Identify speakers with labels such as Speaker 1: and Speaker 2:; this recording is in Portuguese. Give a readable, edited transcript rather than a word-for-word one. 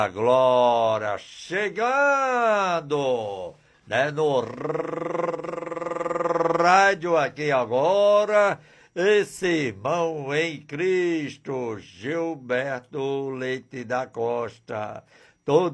Speaker 1: A glória chegando, né, no rádio aqui agora, esse irmão em Cristo, Gilberto Leite da Costa. Todo